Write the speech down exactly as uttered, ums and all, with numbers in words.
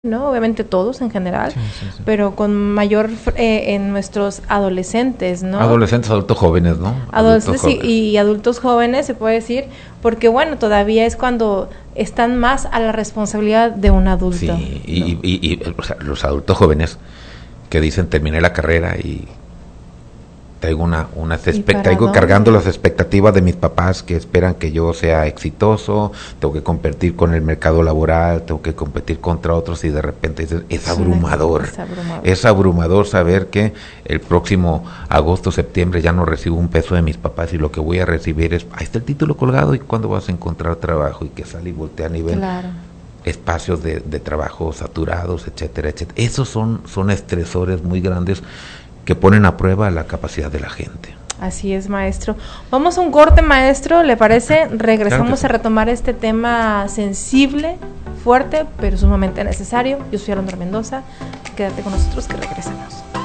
¿no? Obviamente todos en general, sí, sí, sí. pero con mayor eh, en nuestros adolescentes, ¿no? Adolescentes, adultos jóvenes, ¿no? Adolescentes Adultos y, y adultos jóvenes, se puede decir, porque bueno, todavía es cuando están más a la responsabilidad de un adulto. Sí, ¿no? y, y, y, y o sea, los adultos jóvenes que dicen terminé la carrera y traigo una, unas espe- traigo dónde? cargando las expectativas de mis papás que esperan que yo sea exitoso, tengo que competir con el mercado laboral, tengo que competir contra otros y de repente es, es abrumador. Es abrumador. Es abrumador saber que el próximo agosto, septiembre ya no recibo un peso de mis papás y lo que voy a recibir es, ahí está el título colgado y cuándo vas a encontrar trabajo y que sale y voltea a nivel. Claro. Espacios de, de trabajo saturados, etcétera, etcétera. Esos son, son estresores muy grandes que ponen a prueba la capacidad de la gente. Así es, maestro. Vamos a un corte, maestro, ¿le parece? Regresamos claro sí. a retomar este tema sensible, fuerte, pero sumamente necesario. Yo soy Alondra Mendoza. Quédate con nosotros que regresamos.